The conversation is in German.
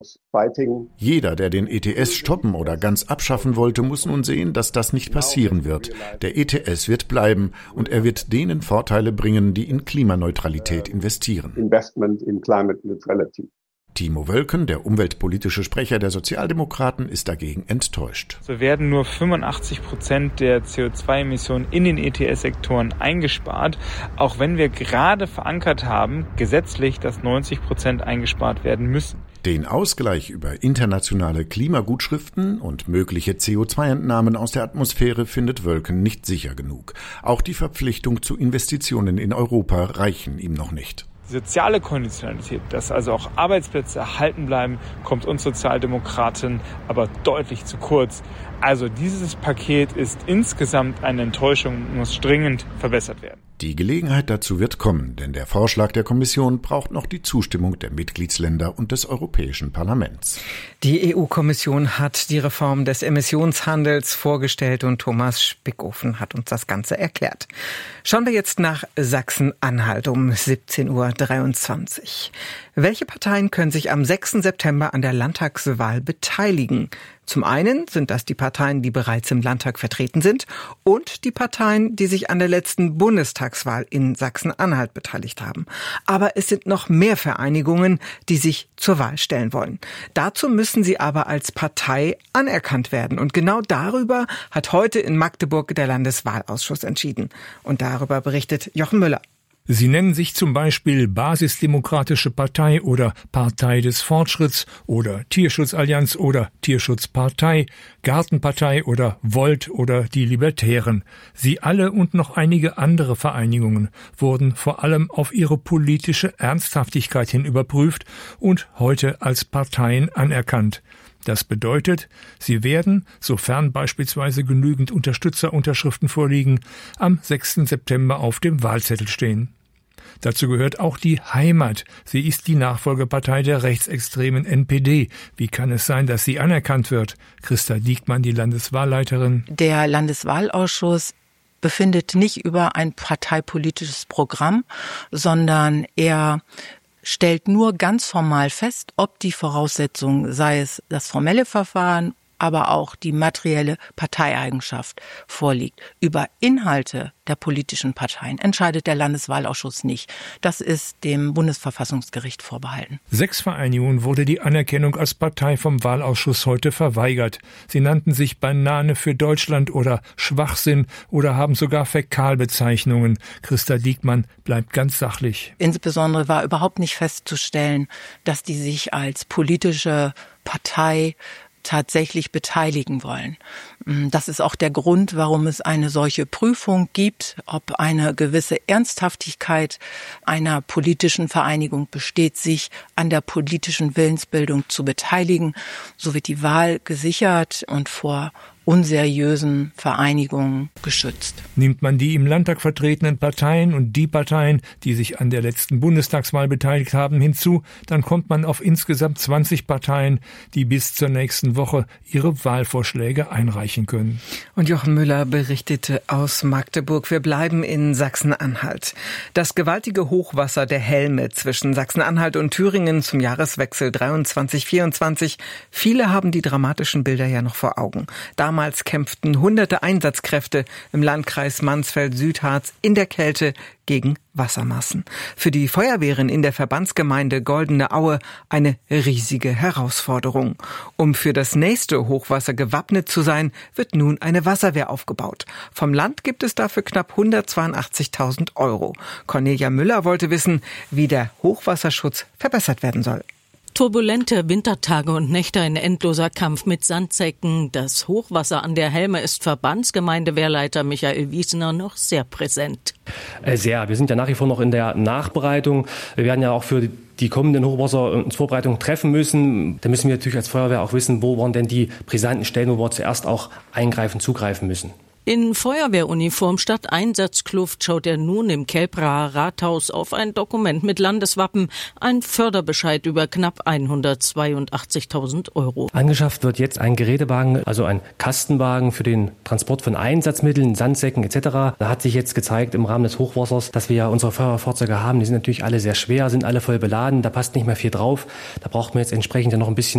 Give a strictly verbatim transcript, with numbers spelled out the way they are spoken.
Jeder, der den E T S stoppen oder ganz abschaffen wollte, muss nun sehen, dass das nicht passieren wird. Der E T S wird bleiben und er wird denen Vorteile bringen, die in Klimaneutralität investieren. Investment in climate neutrality. Timo Wölken, der umweltpolitische Sprecher der Sozialdemokraten, ist dagegen enttäuscht. So werden nur fünfundachtzig Prozent der C O zwei Emissionen in den E T S-Sektoren eingespart, auch wenn wir gerade verankert haben, gesetzlich, dass neunzig Prozent eingespart werden müssen. Den Ausgleich über internationale Klimagutschriften und mögliche C O zwei Entnahmen aus der Atmosphäre findet Wölken nicht sicher genug. Auch die Verpflichtung zu Investitionen in Europa reichen ihm noch nicht. Die soziale Konditionalität, dass also auch Arbeitsplätze erhalten bleiben, kommt uns Sozialdemokraten aber deutlich zu kurz. Also dieses Paket ist insgesamt eine Enttäuschung und muss dringend verbessert werden. Die Gelegenheit dazu wird kommen, denn der Vorschlag der Kommission braucht noch die Zustimmung der Mitgliedsländer und des Europäischen Parlaments. Die E U-Kommission hat die Reform des Emissionshandels vorgestellt und Thomas Spickofen hat uns das Ganze erklärt. Schauen wir jetzt nach Sachsen-Anhalt um siebzehn Uhr dreiundzwanzig. Welche Parteien können sich am sechsten September an der Landtagswahl beteiligen? Zum einen sind das die Parteien, die bereits im Landtag vertreten sind und die Parteien, die sich an der letzten Bundestagswahl in Sachsen-Anhalt beteiligt haben. Aber es sind noch mehr Vereinigungen, die sich zur Wahl stellen wollen. Dazu müssen sie aber als Partei anerkannt werden. Und genau darüber hat heute in Magdeburg der Landeswahlausschuss entschieden. Und darüber berichtet Jochen Müller. Sie nennen sich zum Beispiel Basisdemokratische Partei oder Partei des Fortschritts oder Tierschutzallianz oder Tierschutzpartei, Gartenpartei oder Volt oder die Libertären. Sie alle und noch einige andere Vereinigungen wurden vor allem auf ihre politische Ernsthaftigkeit hin überprüft und heute als Parteien anerkannt. Das bedeutet, sie werden, sofern beispielsweise genügend Unterstützerunterschriften vorliegen, am sechsten September auf dem Wahlzettel stehen. Dazu gehört auch die Heimat. Sie ist die Nachfolgepartei der rechtsextremen N P D. Wie kann es sein, dass sie anerkannt wird? Christa Diekmann, die Landeswahlleiterin. Der Landeswahlausschuss befindet nicht über ein parteipolitisches Programm, sondern er stellt nur ganz formal fest, ob die Voraussetzungen, sei es das formelle Verfahren, aber auch die materielle Parteieigenschaft vorliegt. Über Inhalte der politischen Parteien entscheidet der Landeswahlausschuss nicht. Das ist dem Bundesverfassungsgericht vorbehalten. Sechs Vereinigungen wurde die Anerkennung als Partei vom Wahlausschuss heute verweigert. Sie nannten sich Banane für Deutschland oder Schwachsinn oder haben sogar Fäkalbezeichnungen. Christa Diekmann bleibt ganz sachlich. Insbesondere war überhaupt nicht festzustellen, dass die sich als politische Partei tatsächlich beteiligen wollen. Das ist auch der Grund, warum es eine solche Prüfung gibt, ob eine gewisse Ernsthaftigkeit einer politischen Vereinigung besteht, sich an der politischen Willensbildung zu beteiligen. So wird die Wahl gesichert und vor unseriösen Vereinigungen geschützt. Nimmt man die im Landtag vertretenen Parteien und die Parteien, die sich an der letzten Bundestagswahl beteiligt haben, hinzu, dann kommt man auf insgesamt zwanzig Parteien, die bis zur nächsten Woche ihre Wahlvorschläge einreichen können. Und Jochen Müller berichtete aus Magdeburg. Wir bleiben in Sachsen-Anhalt. Das gewaltige Hochwasser der Helme zwischen Sachsen-Anhalt und Thüringen zum Jahreswechsel dreiundzwanzig vierundzwanzig. Viele haben die dramatischen Bilder ja noch vor Augen. Damals kämpften hunderte Einsatzkräfte im Landkreis Mansfeld-Südharz in der Kälte gegen Wassermassen. Für die Feuerwehren in der Verbandsgemeinde Goldene Aue eine riesige Herausforderung. Um für das nächste Hochwasser gewappnet zu sein, wird nun eine Wasserwehr aufgebaut. Vom Land gibt es dafür knapp hundertzweiundachtzigtausend Euro. Cornelia Müller wollte wissen, wie der Hochwasserschutz verbessert werden soll. Turbulente Wintertage und Nächte, ein endloser Kampf mit Sandsäcken. Das Hochwasser an der Helme ist Verbandsgemeindewehrleiter Michael Wiesner noch sehr präsent. Sehr. Wir sind ja nach wie vor noch in der Nachbereitung. Wir werden ja auch für die kommenden Hochwasser uns Vorbereitungen treffen müssen. Da müssen wir natürlich als Feuerwehr auch wissen, wo waren denn die brisanten Stellen, wo wir zuerst auch eingreifen, zugreifen müssen. In Feuerwehruniform statt Einsatzkluft schaut er nun im Kelpraer Rathaus auf ein Dokument mit Landeswappen, ein Förderbescheid über knapp hundertzweiundachtzigtausend Euro. Angeschafft wird jetzt ein Gerätewagen, also ein Kastenwagen für den Transport von Einsatzmitteln, Sandsäcken et cetera. Da hat sich jetzt gezeigt im Rahmen des Hochwassers, dass wir ja unsere Feuerwehrfahrzeuge haben. Die sind natürlich alle sehr schwer, sind alle voll beladen, da passt nicht mehr viel drauf. Da braucht man jetzt entsprechend ja noch ein bisschen